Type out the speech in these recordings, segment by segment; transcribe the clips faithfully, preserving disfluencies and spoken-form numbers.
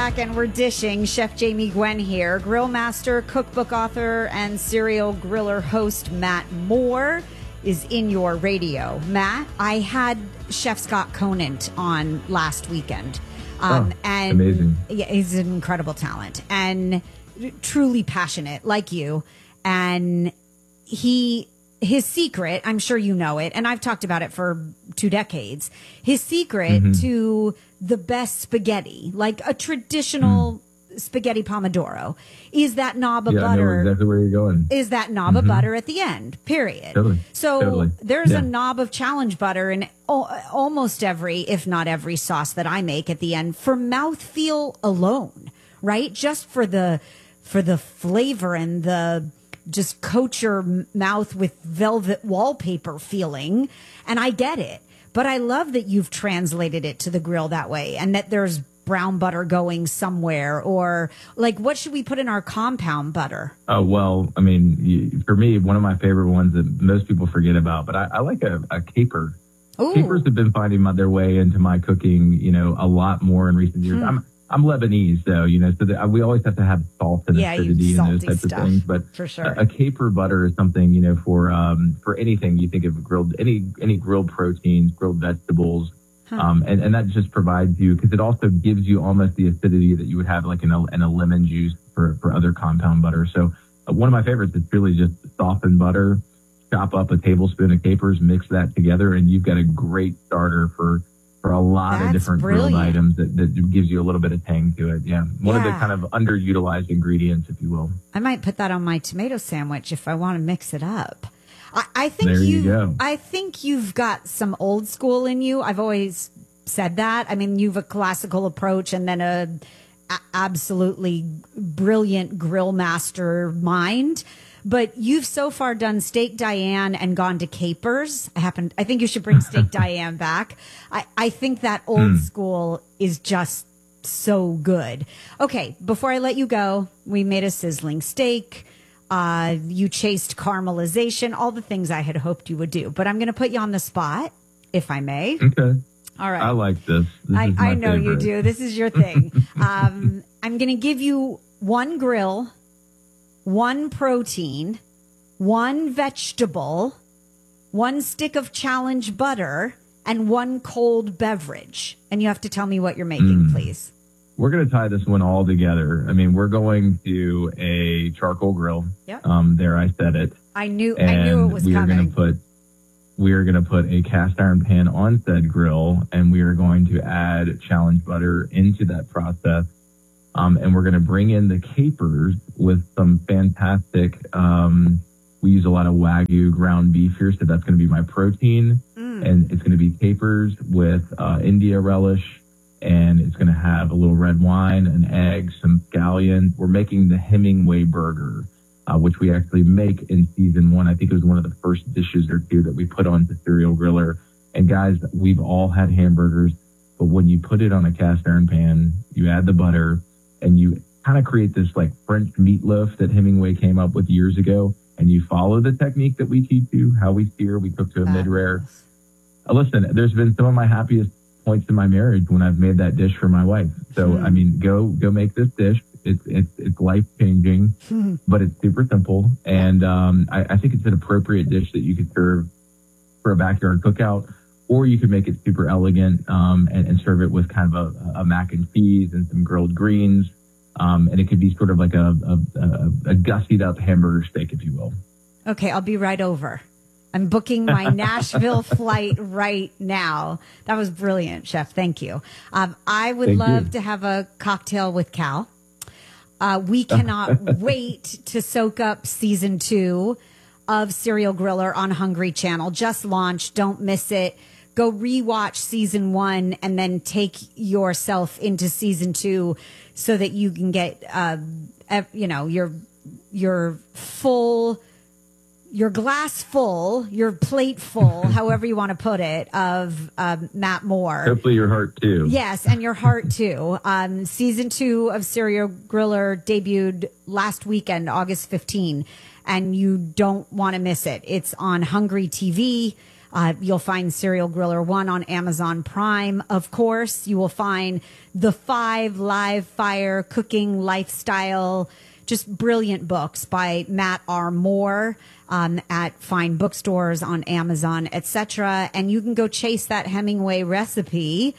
Back and we're dishing. Chef Jamie Gwen here. Grill master, cookbook author, and serial griller host Matt Moore is in your radio. Matt, I had Chef Scott Conant on last weekend. Um, oh, and amazing. Yeah, he's an incredible talent and truly passionate like you. And he... His secret, I'm sure you know it, and I've talked about it for two decades. His secret mm-hmm. to the best spaghetti, like a traditional mm. spaghetti pomodoro, is that knob of yeah, butter. I know exactly where you're going. Is that knob mm-hmm. of butter at the end, period. Totally. So totally. there's yeah. a knob of challenge butter in o- almost every, if not every sauce that I make at the end for mouthfeel alone, right? Just for the, for the flavor and the... just coat your mouth with velvet wallpaper feeling. And I get it. But I love that you've translated it to the grill that way and that there's brown butter going somewhere. Or like, what should we put in our compound butter? Oh, well, I mean, for me, one of my favorite ones that most people forget about, but I, I like a, a caper. Ooh. Capers have been finding my, their way into my cooking, you know, a lot more in recent years. Hmm. I'm I'm Lebanese, though, you know, so that we always have to have salt and yeah, acidity and those types stuff, of things. But for sure. a, a caper butter is something, you know, for um, for anything you think of grilled, any any grilled proteins, grilled vegetables. Huh. Um, and, and that just provides you, because it also gives you almost the acidity that you would have like in a, in a lemon juice for, for other compound butter. So uh, one of my favorites is really just softened butter, chop up a tablespoon of capers, mix that together, and you've got a great starter for for a lot That's of different brilliant. grilled items that, that gives you a little bit of tang to it. Yeah. One yeah. of the kind of underutilized ingredients, if you will. I might put that on my tomato sandwich if I want to mix it up. I, I think there you, you go. I think you've got some old school in you. I've always said that. I mean, you've a classical approach and then a, a absolutely brilliant grill master mind. But you've so far done Steak Diane and gone to capers. I happen, I think you should bring Steak Diane back. I, I think that old mm. school is just so good. Okay, before I let you go, we made a sizzling steak. Uh, you chased caramelization, all the things I had hoped you would do. But I'm going to put you on the spot, if I may. Okay. All right. I like this. this I, is my I know favorite. you do. This is your thing. um, I'm going to give you one grill, one protein, one vegetable, one stick of challenge butter, and one cold beverage. And you have to tell me what you're making, mm. please. We're going to tie this one all together. I mean, we're going to a charcoal grill. Yep. Um, there, I said it. I knew. I knew it was we coming. Are gonna put, we are going to put a cast iron pan on said grill, and we are going to add challenge butter into that process. Um, and we're going to bring in the capers with some fantastic, um, we use a lot of Wagyu ground beef here, so that's going to be my protein. Mm. And it's going to be capers with uh, India relish, and it's going to have a little red wine, an egg, some scallions. We're making the Hemingway burger, uh, which we actually make in season one. I think it was one of the first dishes or two that we put on the Serial Griller. And guys, we've all had hamburgers, but when you put it on a cast iron pan, you add the butter, and you kind of create this like French meatloaf that Hemingway came up with years ago. And you follow the technique that we teach you, how we sear, we cook to a mid-rare. Uh, listen, there's been some of my happiest points in my marriage when I've made that dish for my wife. So, mm. I mean, go go make this dish. It's it's, it's life-changing, mm. but it's super simple. And um, I, I think it's an appropriate dish that you could serve for a backyard cookout, or you could make it super elegant um, and, and serve it with kind of a, a mac and cheese and some grilled greens. Um, and it could be sort of like a, a, a, a gussied up hamburger steak, if you will. Okay, I'll be right over. I'm booking my Nashville flight right now. That was brilliant, Chef. Thank you. Um, I would Thank love you. to have a cocktail with Cal. Uh, we cannot wait to soak up season two of Serial Griller on Hungry Channel. Just launched. Don't miss it. Go rewatch season one and then take yourself into season two so that you can get, uh, you know, your your full, your glass full, your plate full, however you want to put it, of um, Matt Moore. Hopefully your heart too. Yes, and your heart too. Um, season two of Serial Griller debuted last weekend, August fifteenth, and you don't want to miss it. It's on Hungry T V. Uh, you'll find Serial Griller one on Amazon Prime. Of course, you will find The Five Live Fire Cooking Lifestyle, just brilliant books by Matt R. Moore um, at fine bookstores, on Amazon, et cetera. And you can go chase that Hemingway recipe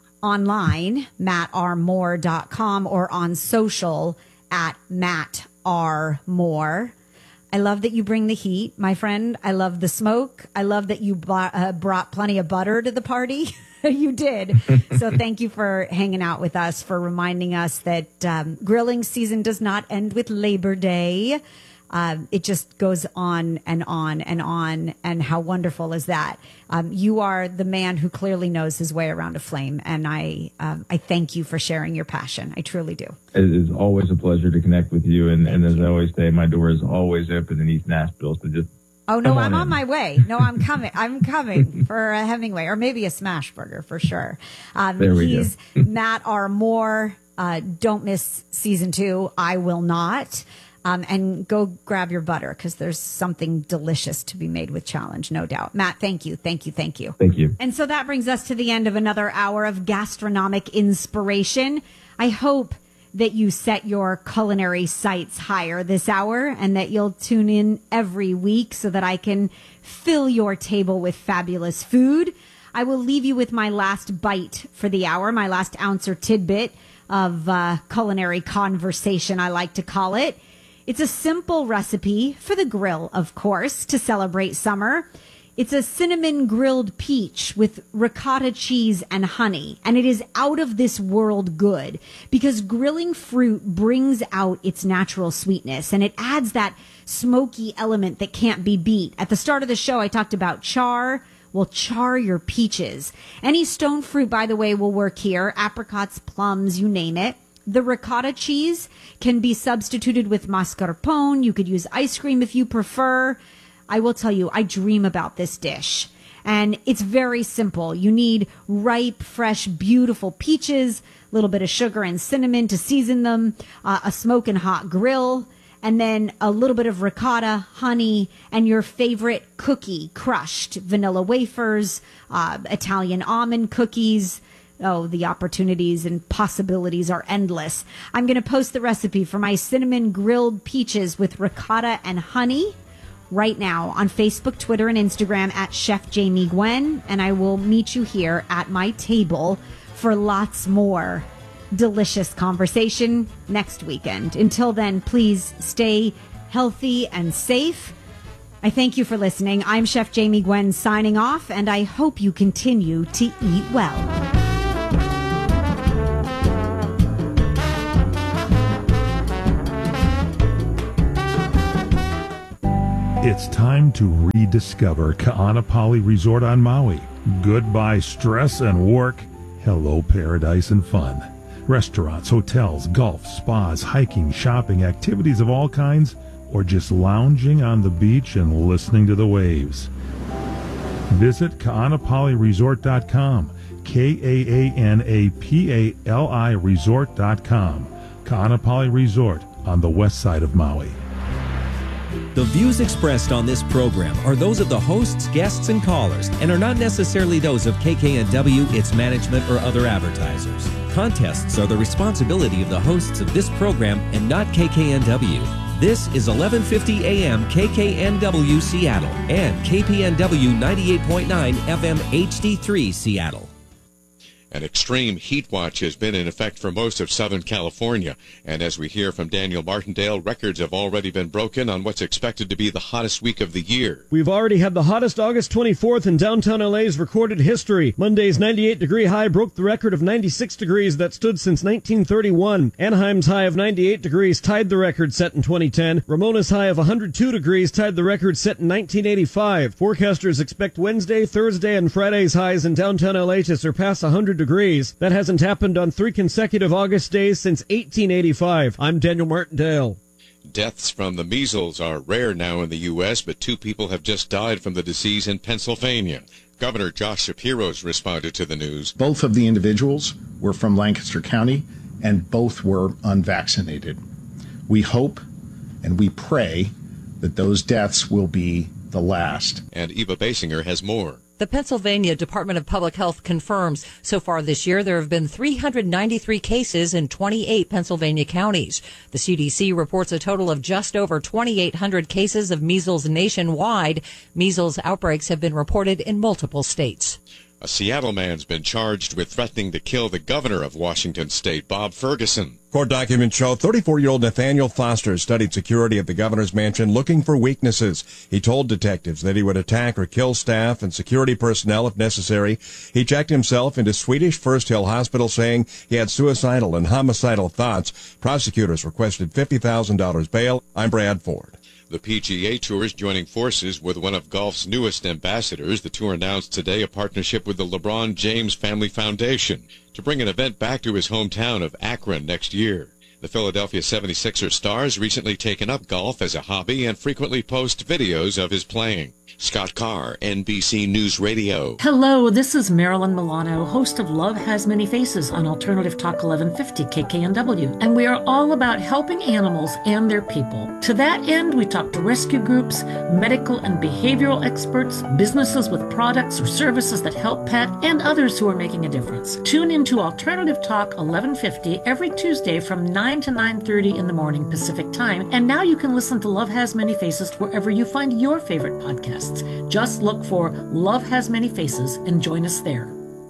online, matt r moore dot com, or on social at Matt R. Moore. I love that you bring the heat, my friend. I love the smoke. I love that you bought, uh, brought plenty of butter to the party. You did. So thank you for hanging out with us, for reminding us that um, grilling season does not end with Labor Day. Uh, it just goes on and on and on. And how wonderful is that? Um, you are the man who clearly knows his way around a flame. And I um, I thank you for sharing your passion. I truly do. It is always a pleasure to connect with you. And, and as I always say, my door is always open in East Nashville. So just Oh, no, on I'm in. on my way. No, I'm coming. I'm coming for a Hemingway, or maybe a smash burger for sure. Um, there we he's go. Matt R. Moore. Uh, don't miss season two. I will not. Um, and go grab your butter, because there's something delicious to be made with Challenge, no doubt. Matt, thank you. Thank you. Thank you. Thank you. And so that brings us to the end of another hour of gastronomic inspiration. I hope that you set your culinary sights higher this hour, and that you'll tune in every week so that I can fill your table with fabulous food. I will leave you with my last bite for the hour, my last ounce or tidbit of uh, culinary conversation, I like to call it. It's a simple recipe for the grill, of course, to celebrate summer. It's a cinnamon grilled peach with ricotta cheese and honey, and it is out of this world good, because grilling fruit brings out its natural sweetness, and it adds that smoky element that can't be beat. At the start of the show, I talked about char. Well, char your peaches. Any stone fruit, by the way, will work here. Apricots, plums, you name it. The ricotta cheese can be substituted with mascarpone. You could use ice cream if you prefer. I will tell you, I dream about this dish. And it's very simple. You need ripe, fresh, beautiful peaches, a little bit of sugar and cinnamon to season them, uh, a smoking hot grill, and then a little bit of ricotta, honey, and your favorite cookie, crushed vanilla wafers, uh, Italian almond cookies. Oh, the opportunities and possibilities are endless. I'm going to post the recipe for my cinnamon grilled peaches with ricotta and honey right now on Facebook, Twitter, and Instagram at Chef Jamie Gwen. And I will meet you here at my table for lots more delicious conversation next weekend. Until then, please stay healthy and safe. I thank you for listening. I'm Chef Jamie Gwen signing off, and I hope you continue to eat well. It's time to rediscover Ka'anapali Resort on Maui. Goodbye stress and work. Hello paradise and fun. Restaurants, hotels, golf, spas, hiking, shopping, activities of all kinds, or just lounging on the beach and listening to the waves. Visit Ka'anapali Resort dot com. K A A N A P A L I Resort dot com. Ka'anapali Resort on the west side of Maui. The views expressed on this program are those of the hosts, guests, and callers, and are not necessarily those of K K N W, its management, or other advertisers. Contests are the responsibility of the hosts of this program and not K K N W. This is eleven fifty A M K K N W Seattle and K P N W ninety-eight point nine F M H D three Seattle. An extreme heat watch has been in effect for most of Southern California. And as we hear from Daniel Martindale, records have already been broken on what's expected to be the hottest week of the year. We've already had the hottest August twenty-fourth in downtown L A's recorded history. Monday's ninety-eight degree high broke the record of ninety-six degrees that stood since nineteen thirty-one. Anaheim's high of ninety-eight degrees tied the record set in twenty ten. Ramona's high of one hundred two degrees tied the record set in nineteen eighty-five. Forecasters expect Wednesday, Thursday, and Friday's highs in downtown L A to surpass one hundred degrees. That hasn't happened on three consecutive August days since eighteen eighty-five. I'm Daniel Martindale. Deaths from the measles are rare now in the U S, but two people have just died from the disease in Pennsylvania. Governor Josh Shapiro's responded to the news. Both of the individuals were from Lancaster County, and both were unvaccinated. We hope and we pray that those deaths will be the last. And Eva Basinger has more. The Pennsylvania Department of Public Health confirms so far this year there have been three hundred ninety-three cases in twenty-eight Pennsylvania counties. The C D C reports a total of just over twenty-eight hundred cases of measles nationwide. Measles outbreaks have been reported in multiple states. A Seattle man's been charged with threatening to kill the governor of Washington State, Bob Ferguson. Court documents show thirty-four-year-old Nathaniel Foster studied security at the governor's mansion looking for weaknesses. He told detectives that he would attack or kill staff and security personnel if necessary. He checked himself into Swedish First Hill Hospital, saying he had suicidal and homicidal thoughts. Prosecutors requested fifty thousand dollars bail. I'm Brad Ford. The P G A Tour is joining forces with one of golf's newest ambassadors. The tour announced today a partnership with the LeBron James Family Foundation to bring an event back to his hometown of Akron next year. The Philadelphia seventy-sixers star has recently taken up golf as a hobby and frequently posts videos of his playing. Scott Carr, N B C News Radio. Hello, this is Marilyn Milano, host of Love Has Many Faces on Alternative Talk eleven fifty K K N W. And we are all about helping animals and their people. To that end, we talk to rescue groups, medical and behavioral experts, businesses with products or services that help pet, and others who are making a difference. Tune into Alternative Talk eleven fifty every Tuesday from nine to nine thirty in the morning Pacific Time. And now you can listen to Love Has Many Faces wherever you find your favorite podcast. Just look for Love Has Many Faces and join us there.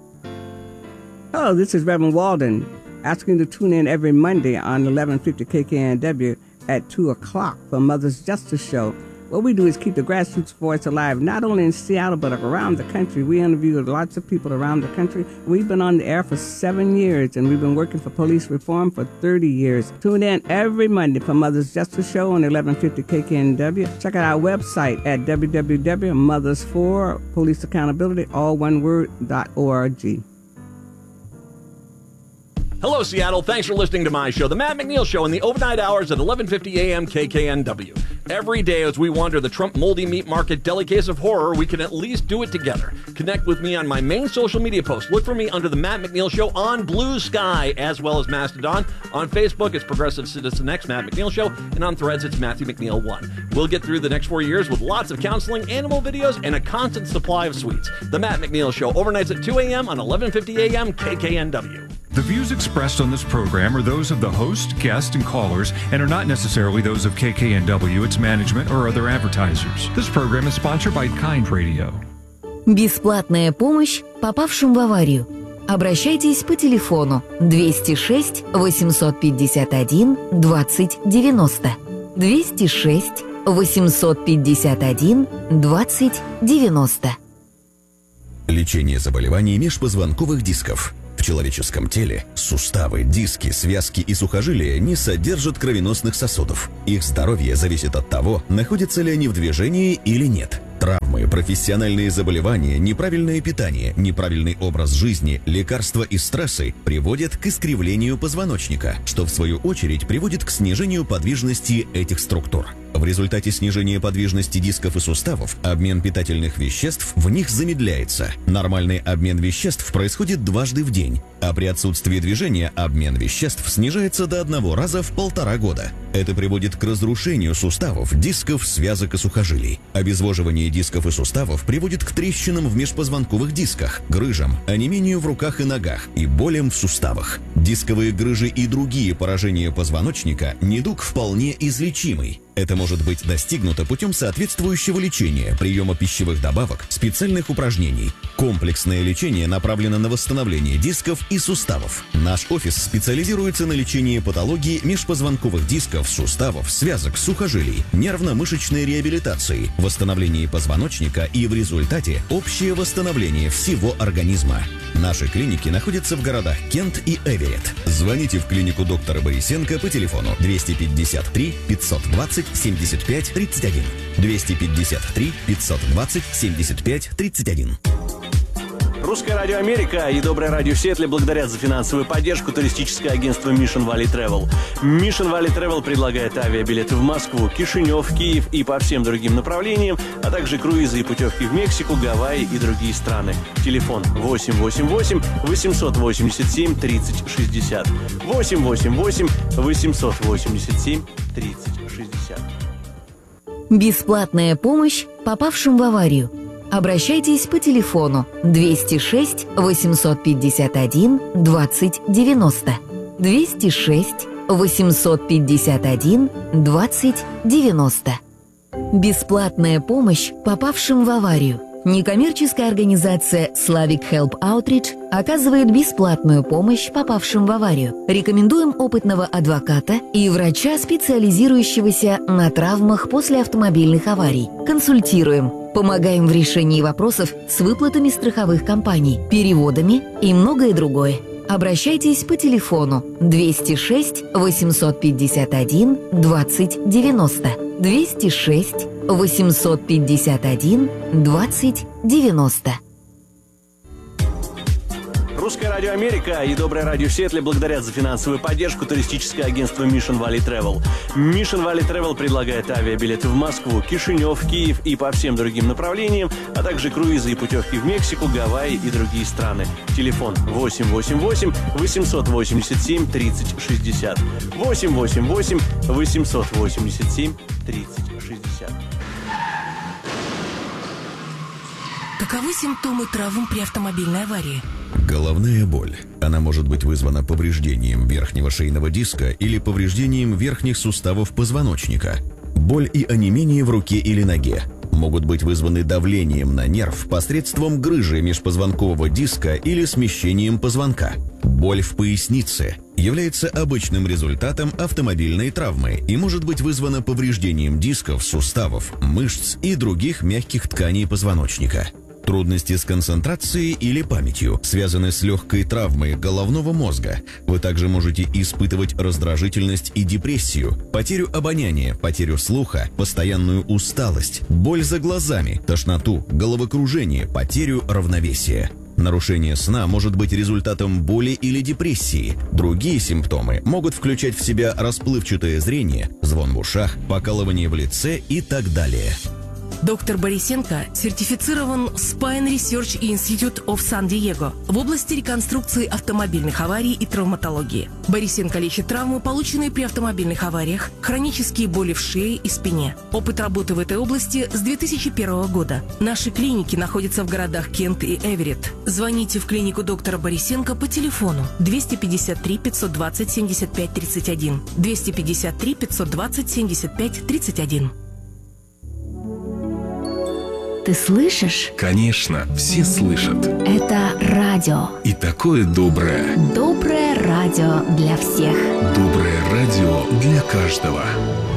Hello, this is Reverend Walden, asking you to tune in every Monday on eleven fifty K K N W at two o'clock for Mother's Justice Show. What we do is keep the grassroots voice alive, not only in Seattle, but around the country. We interview lots of people around the country. We've been on the air for seven years, and we've been working for police reform for thirty years. Tune in every Monday for Mother's Justice Show on eleven fifty K K N W. Check out our website at w w w dot mothers for police accountability, all one word, dot org. Hello, Seattle. Thanks for listening to my show, The Matt McNeil Show, in the overnight hours at eleven fifty a m K K N W. Every day as we wander the Trump Moldy Meat Market deli case of horror, we can at least do it together. Connect with me on my main social media posts. Look for me under The Matt McNeil Show on Blue Sky, as well as Mastodon. On Facebook, it's Progressive Citizen X, Matt McNeil Show, and on Threads, it's Matthew McNeil one. We'll get through the next four years with lots of counseling, animal videos, and a constant supply of sweets. The Matt McNeil Show, overnights at two a m on eleven fifty a m K K N W. The views expressed on this program are those of the host, guests, and callers, and are not necessarily those of K K N W, its management, or other advertisers. This program is sponsored by Kind Radio. Бесплатная помощь попавшим в аварию. Обращайтесь по телефону двести шесть восемьсот пятьдесят один двадцать девяносто. двести шесть восемьсот пятьдесят один двадцать девяносто. Лечение заболеваний межпозвонковых дисков. В человеческом теле суставы, диски, связки и сухожилия не содержат кровеносных сосудов. Их здоровье зависит от того, находятся ли они в движении или нет. Травмы, профессиональные заболевания, неправильное питание, неправильный образ жизни, лекарства и стрессы приводят к искривлению позвоночника, что в свою очередь приводит к снижению подвижности этих структур. В результате снижения подвижности дисков и суставов обмен питательных веществ в них замедляется. Нормальный обмен веществ происходит дважды в день, а при отсутствии движения обмен веществ снижается до одного раза в полтора года. Это приводит к разрушению суставов, дисков, связок и сухожилий. Обезвоживание дисков и суставов приводит к трещинам в межпозвонковых дисках, грыжам, онемению в руках и ногах и болям в суставах. Дисковые грыжи и другие поражения позвоночника – недуг вполне излечимый. Это может быть достигнуто путем соответствующего лечения, приема пищевых добавок, специальных упражнений. Комплексное лечение направлено на восстановление дисков и суставов. Наш офис специализируется на лечении патологии межпозвонковых дисков, суставов, связок, сухожилий, нервно-мышечной реабилитации, восстановлении позвоночника и в результате общее восстановление всего организма. Наши клиники находятся в городах Кент и Эверетт. Звоните в клинику доктора Борисенко по телефону двести пятьдесят три пятьсот двадцать семьдесят пять тридцать один. двести пятьдесят три пятьсот двадцать семьдесят пять тридцать один. Русское радио Америка и Доброе радио Сиэтле благодарят за финансовую поддержку туристическое агентство Mission Valley Travel. Mission Valley Travel предлагает авиабилеты в Москву, Кишинев, Киев и по всем другим направлениям, а также круизы и путевки в Мексику, Гавайи и другие страны. Телефон восемь восемь восемь восемьсот восемьдесят семь тридцать шестьдесят. восемь восемь восемь восемьсот восемьдесят семь тридцать шестьдесят. Бесплатная помощь попавшим в аварию. Обращайтесь по телефону двести шесть восемьсот пятьдесят один двадцать девяносто. двести шесть восемьсот пятьдесят один двадцать девяносто. Бесплатная помощь попавшим в аварию. Некоммерческая организация Slavic Help Outreach оказывает бесплатную помощь попавшим в аварию. Рекомендуем опытного адвоката и врача, специализирующегося на травмах после автомобильных аварий. Консультируем. Помогаем в решении вопросов с выплатами страховых компаний, переводами и многое другое. Обращайтесь по телефону двести шесть восемьсот пятьдесят один двадцать девяносто. двести шесть восемьсот пятьдесят один двадцать девяносто. Русское радио Америка и Доброе радио Сиэтле благодарят за финансовую поддержку туристическое агентство Mission Valley Travel. Mission Valley Travel предлагает авиабилеты в Москву, Кишинев, Киев и по всем другим направлениям, а также круизы и путевки в Мексику, Гавайи и другие страны. Телефон восемь восемь восемь восемьсот восемьдесят семь тридцать шестьдесят. восемь восемь восемь восемьсот восемьдесят семь тридцать шестьдесят. Каковы симптомы травм при автомобильной аварии? Головная боль. Она может быть вызвана повреждением верхнего шейного диска или повреждением верхних суставов позвоночника. Боль и онемение в руке или ноге могут быть вызваны давлением на нерв посредством грыжи межпозвонкового диска или смещением позвонка. Боль в пояснице является обычным результатом автомобильной травмы и может быть вызвана повреждением дисков, суставов, мышц и других мягких тканей позвоночника. Трудности с концентрацией или памятью связаны с легкой травмой головного мозга. Вы также можете испытывать раздражительность и депрессию, потерю обоняния, потерю слуха, постоянную усталость, боль за глазами, тошноту, головокружение, потерю равновесия. Нарушение сна может быть результатом боли или депрессии. Другие симптомы могут включать в себя расплывчатое зрение, звон в ушах, покалывание в лице и так далее. Доктор Борисенко сертифицирован Spine Research Institute of San-Diego в области реконструкции автомобильных аварий и травматологии. Борисенко лечит травмы, полученные при автомобильных авариях, хронические боли в шее и спине. Опыт работы в этой области с две тысячи первого года. Наши клиники находятся в городах Кент и Эверетт. Звоните в клинику доктора Борисенко по телефону двести пятьдесят три пятьсот двадцать семьдесят пять тридцать один, двести пятьдесят три пятьсот двадцать семьдесят пять тридцать один. Ты слышишь? Конечно, все слышат. Это радио. И такое доброе. Доброе радио для всех. Доброе радио для каждого.